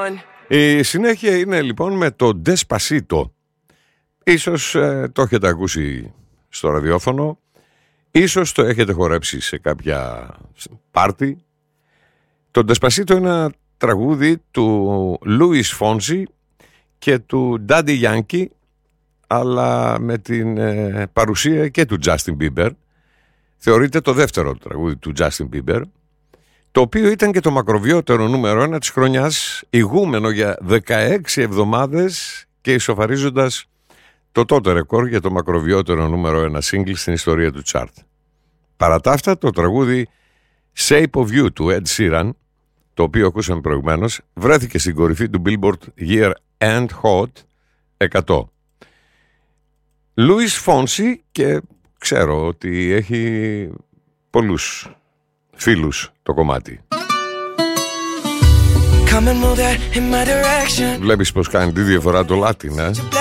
Η συνέχεια είναι λοιπόν με το Despacito. Ίσως το έχετε ακούσει στο ραδιόφωνο, ίσως το έχετε χορέψει σε κάποια πάρτι. Το Despacito είναι ένα τραγούδι του Luis Fonsi και του Daddy Yankee, αλλά με την παρουσία και του Justin Bieber. Θεωρείται το δεύτερο τραγούδι του Justin Bieber, το οποίο ήταν και το μακροβιότερο νούμερο 1 της χρονιάς, ηγούμενο για 16 εβδομάδες και ισοφαρίζοντας το τότε ρεκόρ για το μακροβιότερο νούμερο 1 single στην ιστορία του chart. Παρά τα αυτά, το τραγούδι Shape of You του Ed Sheeran, το οποίο ακούσαμε προηγουμένως, βρέθηκε στην κορυφή του Billboard Year End Hot 100. Luis Fonsi, και ξέρω ότι έχει πολλούς φίλους το κομμάτι. Βλέπεις πως κάνει τη διαφορά το Latin,